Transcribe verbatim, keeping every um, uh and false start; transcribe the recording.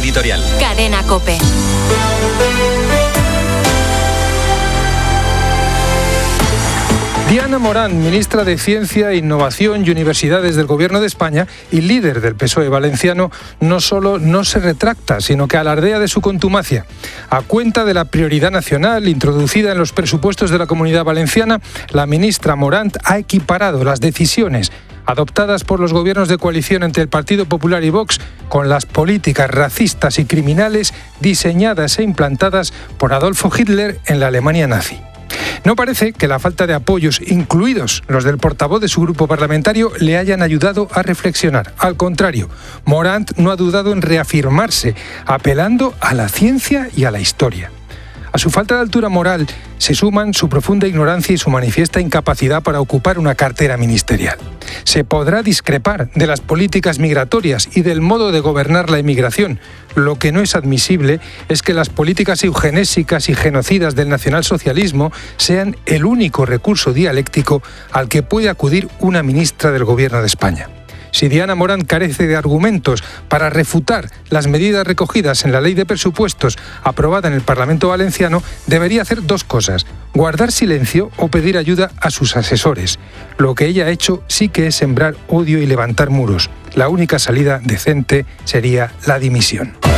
editorial. Cadena COPE. Diana Morant, ministra de Ciencia, Innovación y Universidades del Gobierno de España y líder del P S O E valenciano, no solo no se retracta, sino que alardea de su contumacia. A cuenta de la prioridad nacional introducida en los presupuestos de la Comunidad Valenciana, la ministra Morant ha equiparado las decisiones adoptadas por los gobiernos de coalición entre el Partido Popular y Vox con las políticas racistas y criminales diseñadas e implantadas por Adolfo Hitler en la Alemania nazi. No parece que la falta de apoyos, incluidos los del portavoz de su grupo parlamentario, le hayan ayudado a reflexionar. Al contrario, Morant no ha dudado en reafirmarse, apelando a la ciencia y a la historia. A su falta de altura moral se suman su profunda ignorancia y su manifiesta incapacidad para ocupar una cartera ministerial. Se podrá discrepar de las políticas migratorias y del modo de gobernar la inmigración. Lo que no es admisible es que las políticas eugenésicas y genocidas del nacionalsocialismo sean el único recurso dialéctico al que puede acudir una ministra del Gobierno de España. Si Diana Morant carece de argumentos para refutar las medidas recogidas en la Ley de Presupuestos aprobada en el Parlamento valenciano, debería hacer dos cosas: guardar silencio o pedir ayuda a sus asesores. Lo que ella ha hecho sí que es sembrar odio y levantar muros. La única salida decente sería la dimisión.